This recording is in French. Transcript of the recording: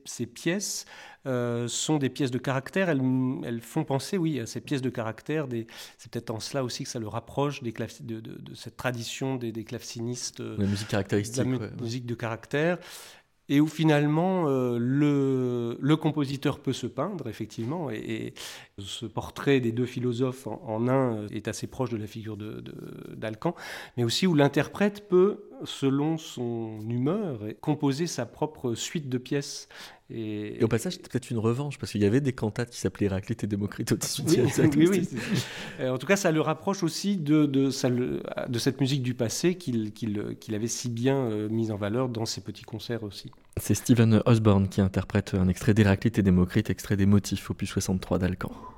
ces pièces sont des pièces de caractère. Elles font penser, oui, à ces pièces de caractère. C'est peut-être en cela aussi que ça le rapproche de cette tradition des clavecinistes, La musique caractéristique. de la musique de caractère. Et où finalement le compositeur peut se peindre, effectivement, et ce portrait des deux philosophes en un est assez proche de la figure d'Alcan, mais aussi où l'interprète peut, selon son humeur, composer sa propre suite de pièces. Et au passage, c'était peut-être une revanche, parce qu'il y avait des cantates qui s'appelaient Héraclite et Démocrite au XVIIIe oui, siècle. oui. En tout cas, ça le rapproche aussi de cette musique du passé qu'il avait si bien mise en valeur dans ses petits concerts aussi. C'est Stephen Osborne qui interprète un extrait d'Héraclite et Démocrite, extrait des motifs, opus 63 d'Alcan.